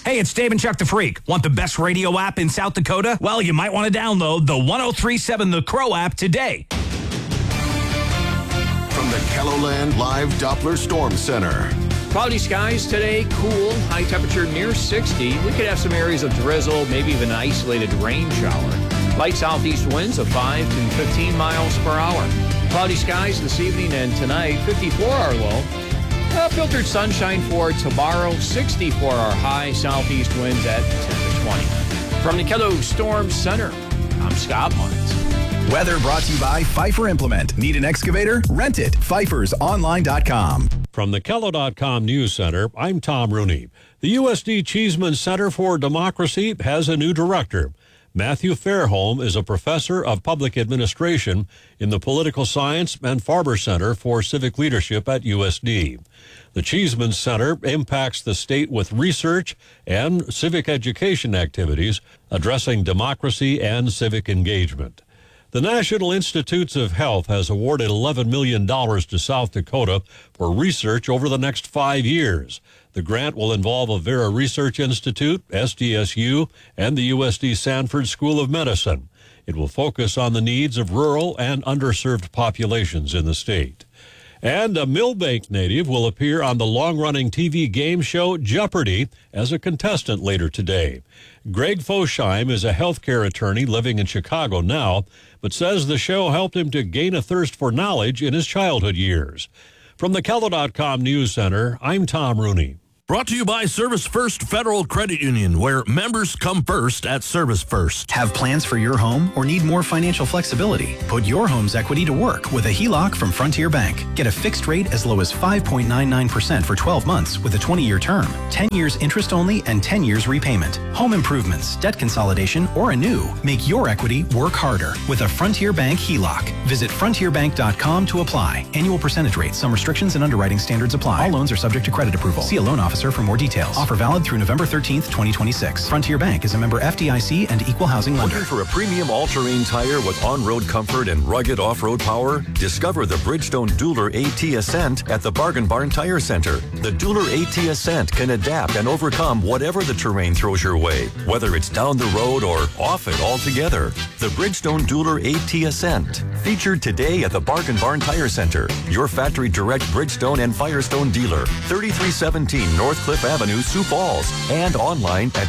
Hey, it's Dave and Chuck the Freak. Want the best radio app in South Dakota? Well, you might want to download the 1037 The Crow app today. From the KELOLAND Live Doppler Storm Center. Cloudy skies today, cool, high temperature near 60. We could have some areas of drizzle, maybe even an isolated rain shower. Light southeast winds of 5 to 15 miles per hour. Cloudy skies this evening and tonight, 54 our low. Filtered sunshine for tomorrow, 64 our high, southeast winds at 10 to 20. From the KELO Storm Center, I'm Scott Muntz. Weather brought to you by Pfeiffer Implement. Need an excavator? Rent it. PfeiffersOnline.com. From the KELO.com News Center, I'm Tom Rooney. The USD Cheeseman Center for Democracy has a new director. Matthew Fairholm is a professor of public administration in the Political Science and Farber Center for Civic Leadership at USD. The Cheeseman Center impacts the state with research and civic education activities addressing democracy and civic engagement. The National Institutes of Health has awarded $11 million to South Dakota for research over the next 5 years. The grant will involve Avera Research Institute, SDSU, and the USD Sanford School of Medicine. It will focus on the needs of rural and underserved populations in the state. And a Millbank native will appear on the long-running TV game show Jeopardy as a contestant later today. Greg Fosheim is a healthcare attorney living in Chicago now, but says the show helped him to gain a thirst for knowledge in his childhood years. From the KELO.com News Center, I'm Tom Rooney. Brought to you by Service First Federal Credit Union, where members come first at Service First. Have plans for your home or need more financial flexibility? Put your home's equity to work with a HELOC from Frontier Bank. Get a fixed rate as low as 5.99% for 12 months with a 20-year term, 10 years interest only, and 10 years repayment. Home improvements, debt consolidation, or a new. Make your equity work harder with a Frontier Bank HELOC. Visit frontierbank.com to apply. Annual percentage rate. Some restrictions and underwriting standards apply. All loans are subject to credit approval. See a loan officer for more details. Offer valid through November 13th, 2026. Frontier Bank is a member FDIC and equal housing lender. Looking for a premium all-terrain tire with on-road comfort and rugged off-road power? Discover the Bridgestone Dueler AT Ascent at the Bargain Barn Tire Center. The Dueler AT Ascent can adapt and overcome whatever the terrain throws your way, whether it's down the road or off it altogether. The Bridgestone Dueler AT Ascent, featured today at the Bargain Barn Tire Center, your factory direct Bridgestone and Firestone dealer, 3317 North Cliff Avenue, Sioux Falls, and online at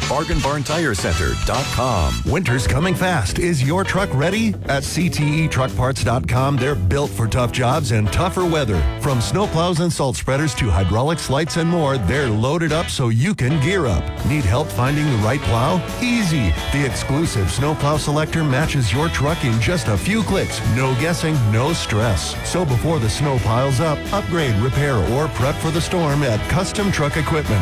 bargainbarntirecenter.com. Winter's coming fast. Is your truck ready? At CTETruckparts.com, they're built for tough jobs and tougher weather. From snowplows and salt spreaders to hydraulics, lights, and more, they're loaded up so you can gear up. Need help finding the right plow? Easy. The exclusive Snowplow Selector matches your truck in just a few clicks. No guessing, no stress. So before the snow piles up, upgrade, repair, or prep for the storm at Custom Truck Equipment.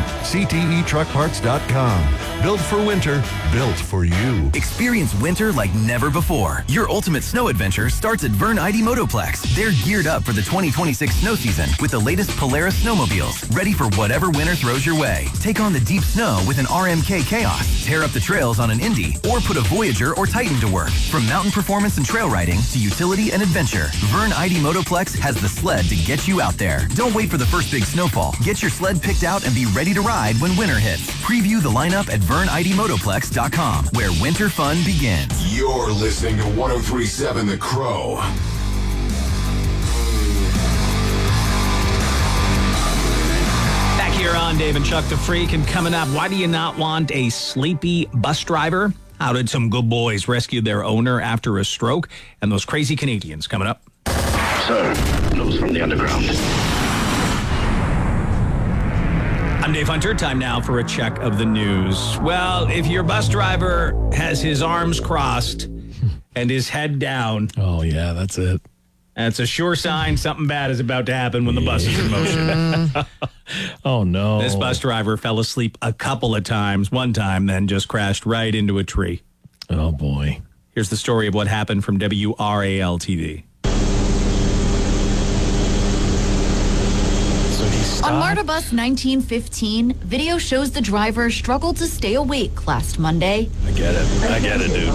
CTETruckparts.com. Built for winter, built for you. Experience winter like never before. Your ultimate snow adventure starts at Vern ID Motoplex. They're geared up for the 2026 snow season with the latest Polaris snowmobiles, ready for whatever winter throws your way. Take on the deep snow with an RMK Chaos, tear up the trails on an Indy, or put a Voyager or Titan to work. From mountain performance and trail riding to utility and adventure, Vern ID Motoplex has the sled to get you out there. Don't wait for the first big snowfall. Get your sled picked out and be ready to ride when winter hits. Preview the lineup at VernIDMotoplex.com, where winter fun begins. You're listening to 1037 The Crow. Back here on Dave and Chuck the Freak, and coming up, why do you not want a sleepy bus driver? How did some good boys rescue their owner after a stroke? And those crazy Canadians coming up. Sir, news from the underground. I'm Dave Hunter. Time now for a check of the news. Well, if your bus driver has his arms crossed and his head down. Oh, yeah, that's it. That's a sure sign something bad is about to happen when the bus is in motion. Oh, no. This bus driver fell asleep a couple of times. One time, then just crashed right into a tree. Oh, boy. Here's the story of what happened from WRAL-TV. On MARTA Bus 1915, video shows the driver struggled to stay awake last Monday. I get it, dude.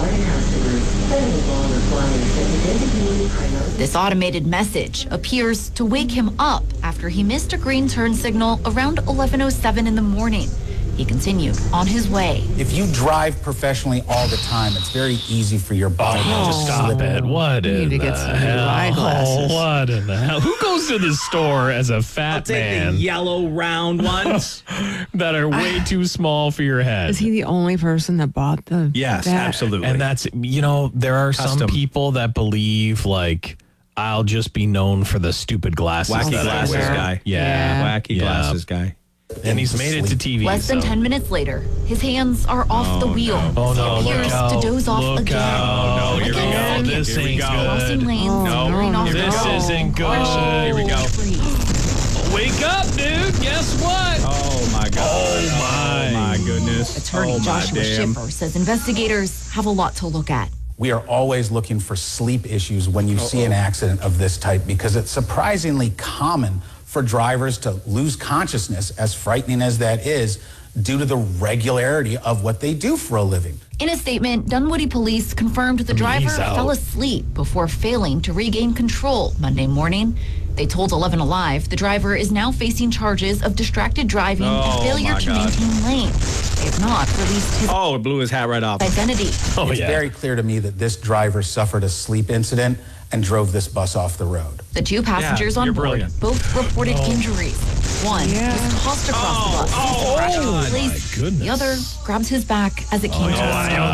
This automated message appears to wake him up after he missed a green turn signal around 11:07 in the morning. He continued on his way. If you drive professionally all the time, it's very easy for your body to Stop slip. it. What You in need to the get some new hell? eyeglasses. What in the hell? Who goes to the store as a fat Take man the yellow round ones. that are way too small for your head? Is he the only person that bought the? Yes, that? absolutely. And that's, there are some Custom. people that believe, like, I'll just be known for the stupid glasses. Wacky that I glasses wear. guy. Yeah. Wacky Yeah. glasses guy. And he's made it to TV. Less than so. 10 minutes later, his hands are off the wheel. Oh, no. He appears Look out. to doze off Look again. out. Oh, no, here we Again, go. second. This Here we ain't go. Crossing good. lanes, No. veering off This the road. isn't good. Here we go. Freeze. Wake up, dude. Guess what? Oh, my God. Oh, my goodness. Attorney oh, my Joshua damn. Schiffer says investigators have a lot to look at. We are always looking for sleep issues when you see an accident of this type because it's surprisingly common for drivers to lose consciousness, as frightening as that is, due to the regularity of what they do for a living. In a statement, Dunwoody police confirmed the driver he's out. fell asleep before failing to regain control Monday morning. They told 11 Alive the driver is now facing charges of distracted driving and failure my to God. maintain lane. They have not released his Oh, it blew his hat right off. identity. Oh, It's yeah. very clear to me that this driver suffered a sleep incident and drove this bus off the road. The two passengers Yeah, on you're board brilliant. both reported injuries. One was tossed across the bus. oh, Police. my goodness. The other grabbed his back as it came to a stop.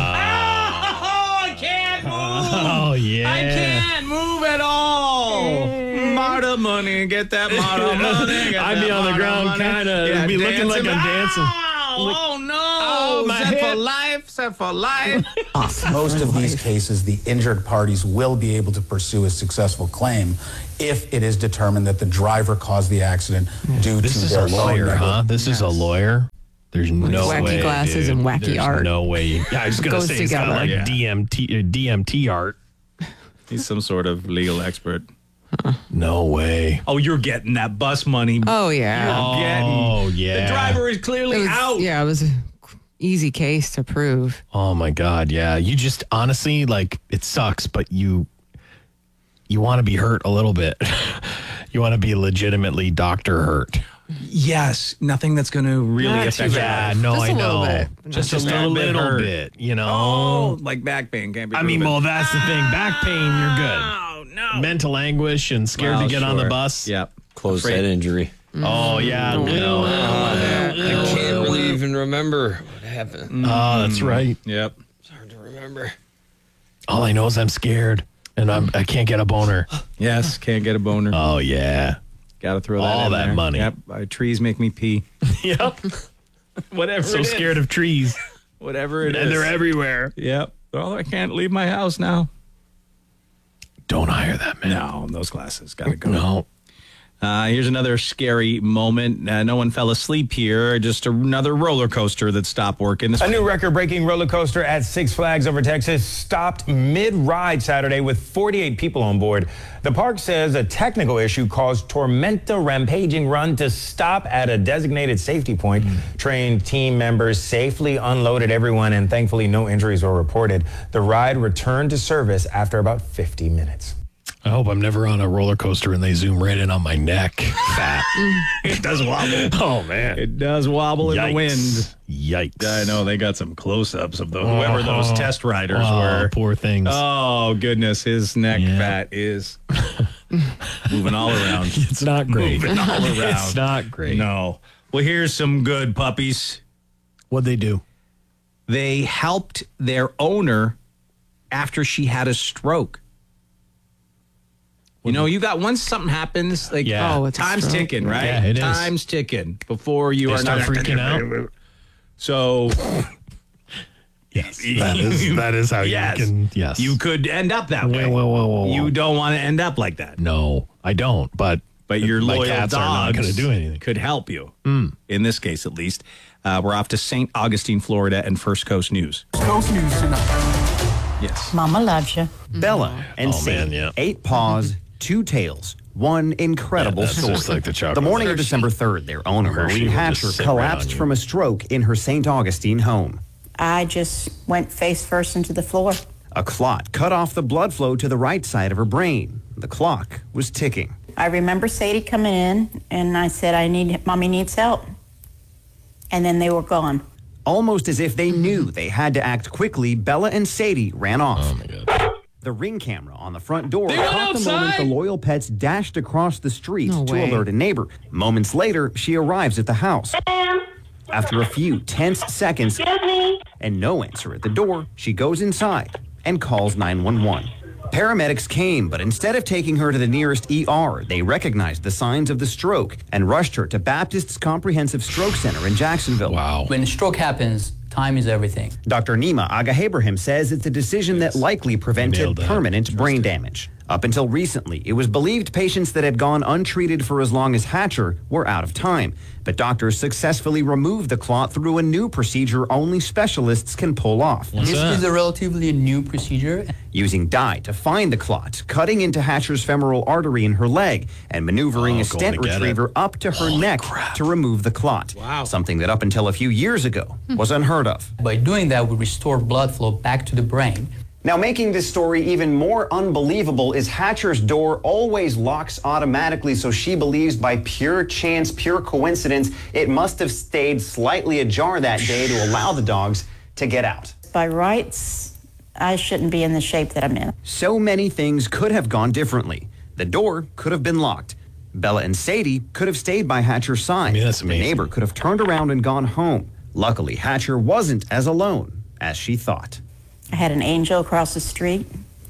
I can't move. Oh, yeah. I can't move at all. Marta money, get that Marta money. Get I'd be that on the Marta ground money. kinda, it'd be looking like I'm dancing. Oh no! Oh, my set for hip. life, set for life. Most of these cases, the injured parties will be able to pursue a successful claim if it is determined that the driver caused the accident due This to is their a lawyer, low huh? This is a lawyer. There's no wacky way. glasses dude. and wacky There's art. No way. Yeah, I was gonna Goes say it's got together. like Yeah. DMT art. He's some sort of legal expert. No way. Oh, you're getting that bus money. Oh yeah. Oh yeah. The driver is clearly It was, out. yeah, it was an easy case to prove. Oh my God. Yeah. You just honestly like it sucks, but you want to be hurt a little bit. You want to be legitimately doctor hurt. Yes, nothing that's going to really Not affect too your bad. life. No, Just I a little know. bit. Just a Just that little bit hurt. bit, you know. Oh, like back pain can't be. I mean, proven. well, that's the thing. Back pain, you're good. Oh no. Mental anguish and scared to get on the bus. Yep. Closed head injury. Oh yeah. No. I can't really even remember what happened. Oh, that's right. Yep. It's hard to remember. All I know is I'm scared and I can't get a boner. Yes, can't get a boner. Oh yeah. Got to throw that all in that there. money. Yep. Trees make me pee. Yep. Whatever. So it is. scared of trees. Whatever it is. And they're everywhere. Yep. Oh, I can't leave my house now. Don't hire that man. No, those glasses got to go. No. Here's another scary moment. No one fell asleep here. Just another roller coaster that stopped working. A new record-breaking roller coaster at Six Flags over Texas stopped mid-ride Saturday with 48 people on board. The park says a technical issue caused Tormenta Rampaging Run to stop at a designated safety point. Trained team members safely unloaded everyone, and thankfully no injuries were reported. The ride returned to service after about 50 minutes. I hope I'm never on a roller coaster and they zoom right in on my neck. Fat. It does wobble. Oh man. It does wobble in the wind. Yikes. I know they got some close-ups of whoever those test riders were. Poor things. Oh goodness, his neck fat is moving all around. It's not great. Moving all around. It's not great. No. Well, here's some good puppies. What'd they do? They helped their owner after she had a stroke. You know, you got once something happens, like it's a time's stroke. ticking, right? Yeah, it is. Time's ticking before you They are start not freaking out. So Yes, that is how yes, you can. Yes, you could end up that way. Whoa. You don't want to end up like that. No, I don't. But your my loyal cats are not dogs going to do anything. could help you. In this case, at least. We're off to St. Augustine, Florida, and First Coast News. Coast News tonight. Yes. Mama loves you. Bella and Oh, man, Sadie, yeah. 8 paws, 2 tails. One incredible Yeah, that's story. just like the chocolate. The morning of Hershey. December 3rd, their owner, Hershey Maureen will Hatcher, just sit right collapsed on you. from a stroke in her St. Augustine home. I just went face first into the floor. A clot cut off the blood flow to the right side of her brain. The clock was ticking. I remember Sadie coming in, and I said, Mommy needs help. and then they were gone. Almost as if they knew they had to act quickly, Bella and Sadie ran off. Oh, my God. The Ring camera on the front door caught the moment the loyal pets dashed across the street to alert a neighbor. Moments later, she arrives at the house. After a few tense seconds and no answer at the door, she goes inside and calls 911. Paramedics came, but instead of taking her to the nearest ER, they recognized the signs of the stroke and rushed her to Baptist's Comprehensive Stroke Center in Jacksonville. Wow. When a stroke happens, time is everything. Dr. Nima Aga-Abraham says it's a decision that likely prevented permanent brain damage. Up until recently, it was believed patients that had gone untreated for as long as Hatcher were out of time. But doctors successfully removed the clot through a new procedure only specialists can pull off. This is a relatively new procedure. Using dye to find the clot, cutting into Hatcher's femoral artery in her leg, and maneuvering a stent retriever up to her neck to remove the clot. Wow. Something that up until a few years ago was unheard of. By doing that, we restore blood flow back to the brain. Now, making this story even more unbelievable is Hatcher's door always locks automatically, so she believes by pure chance, pure coincidence, it must have stayed slightly ajar that day to allow the dogs to get out. By rights, I shouldn't be in the shape that I'm in. So many things could have gone differently. The door could have been locked. Bella and Sadie could have stayed by Hatcher's side. That's amazing. The neighbor could have turned around and gone home. Luckily, Hatcher wasn't as alone as she thought. I had an angel across the street.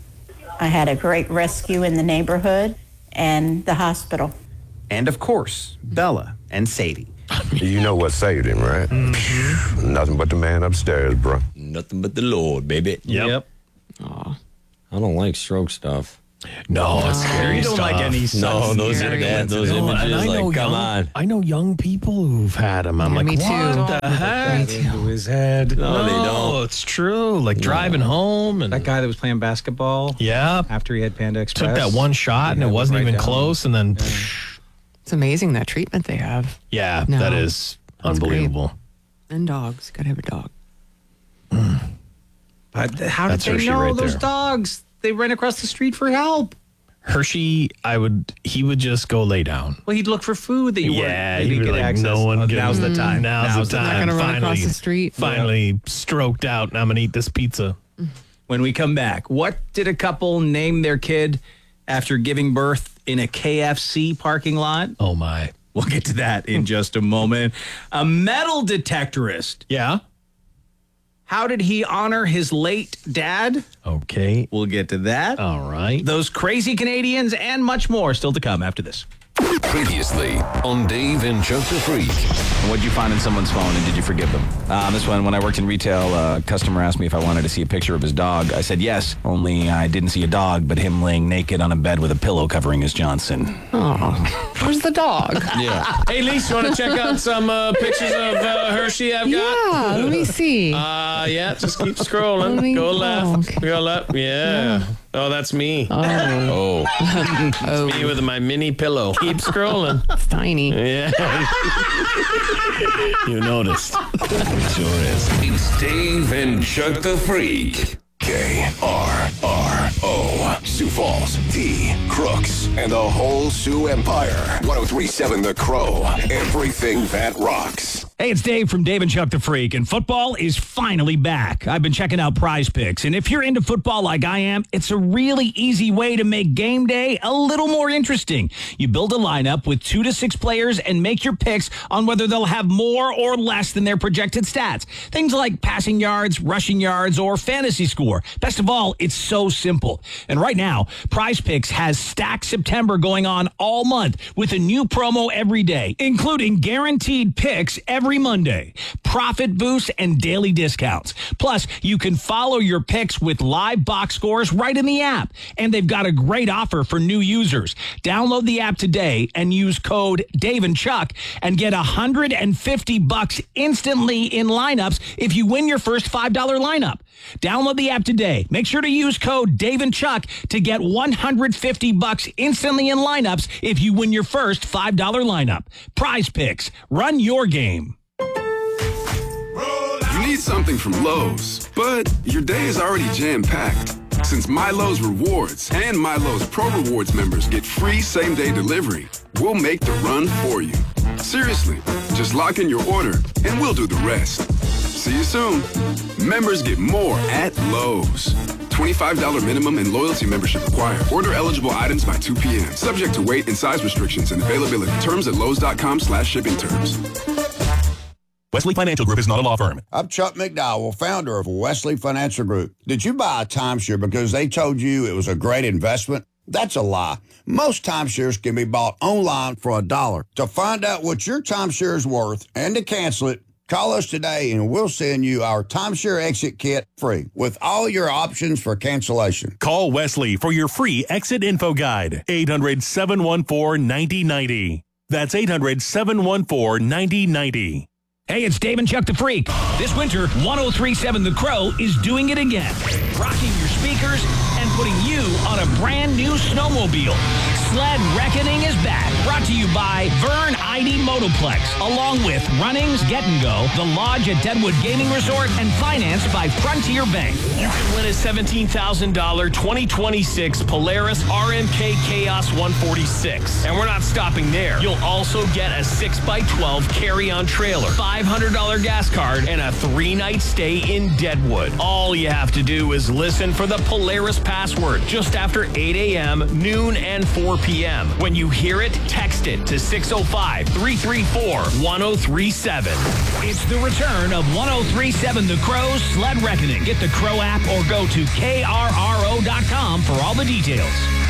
I had a great rescue in the neighborhood and the hospital. And of course, Bella and Sadie. You know what saved him, right? Mm-hmm. Nothing but the man upstairs, bro. Nothing but the Lord, baby. Yep. Aw. I don't like stroke stuff. No, it's scary stuff. You don't like any stuff. No, those images, like, come on. I know young people who've had them. I'm like, me what too. the heck? Into his head. No, they don't. It's true. Like driving home. And That guy that was playing basketball. Yeah. After he had Panda Express. Took that one shot and it wasn't even close. And then. It's amazing that treatment they have. Yeah, No, that is unbelievable. And dogs. Gotta have a dog. But how did That's they Hershey know right those there. dogs? They ran across the street for help. Hershey, he would just go lay down. Well, he'd look for food that you Yeah, weren't. he'd be get like, access. no one can. Now's the time. Now's the Not time. gonna run Finally, across the street. finally stroked out, and I'm going to eat this pizza. When we come back, what did a couple name their kid after giving birth in a KFC parking lot? Oh, my. We'll get to that in just a moment. A metal detectorist. Yeah? How did he honor his late dad? Okay. We'll get to that. All right. Those crazy Canadians and much more still to come after this. Previously on Dave and Chuck the Freak. What'd you find in someone's phone and did you forgive them? This one, when I worked in retail, a customer asked me if I wanted to see a picture of his dog. I said yes, only I didn't see a dog, but him laying naked on a bed with a pillow covering his Johnson. Oh, where's the dog? Yeah. Hey, Lise, you want to check out some pictors of Hershey I've got? Yeah, let me see. Yeah, just keep scrolling. Go left. Go left. Yeah. Oh, that's me. Oh. It's me with my mini pillow. Keep scrolling. It's tiny. Yeah. You noticed. Sure is. It's Dave and Chuck the Freak. KRRO. Sioux Falls, T, Crooks, and the whole Sioux Empire. 103.7 The Crow. Everything that rocks. Hey, it's Dave from Dave and Chuck the Freak, and football is finally back. I've been checking out Prize Picks, and if you're into football like I am, it's a really easy way to make game day a little more interesting. You build a lineup with 2 to 6 players and make your picks on whether they'll have more or less than their projected stats. Things like passing yards, rushing yards, or fantasy score. Best of all, it's so simple. And right now, Prize Picks has Stack September going on all month with a new promo every day, including guaranteed picks every Monday, profit boosts, and daily discounts. Plus, you can follow your picks with live box scores right in the app. And they've got a great offer for new users. Download the app today and use code Dave and Chuck and get $150 instantly in lineups if you win your first $5 lineup. Download the app today. Make sure to use code Dave and Chuck to get $150 instantly in lineups if you win your first $5 lineup. Prize Picks. Run your game. You need something from Lowe's, but your day is already jam-packed. Since MyLowe's Rewards and MyLowe's Pro Rewards members get free same-day delivery, we'll make the run for you. Seriously, just lock in your order and we'll do the rest. See you soon. Members get more at Lowe's. $25 minimum and loyalty membership required. Order eligible items by 2 p.m. Subject to weight and size restrictions and availability. Terms at Lowe's.com/shipping terms. Wesley Financial Group is not a law firm. I'm Chuck McDowell, founder of Wesley Financial Group. Did you buy a timeshare because they told you it was a great investment? That's a lie. Most timeshares can be bought online for $1. To find out what your timeshare is worth and to cancel it, call us today and we'll send you our timeshare exit kit free with all your options for cancellation. Call Wesley for your free exit info guide. 800-714-9090. That's 800-714-9090. Hey, it's Dave and Chuck the Freak. This winter, 103.7 The Crow is doing it again. Rocking your speakers and putting you on a brand new snowmobile. Sled Reckoning is back. Brought to you by Vern ID Motoplex, along with Runnings Get and Go, the Lodge at Deadwood Gaming Resort, and financed by Frontier Bank. You can win a $17,000 2026 Polaris RMK Chaos 146. And we're not stopping there. You'll also get a 6x12 carry-on trailer, $500 gas card, and a 3-night stay in Deadwood. All you have to do is listen for the Polaris password just after 8 a.m., noon, and 4 p.m. When you hear it, text it to 605-334-1037. It's the return of 103.7 The Crow's Sled Reckoning. Get the Crow app or go to KRRO.com for all the details.